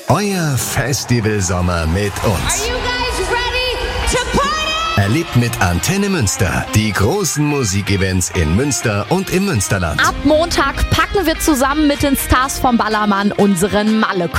Euer Festivalsommer mit uns. Erlebt mit Antenne Münster die großen Musikevents in Münster und im Münsterland. Ab Montag packen wir zusammen mit den Stars vom Ballermann unseren Malle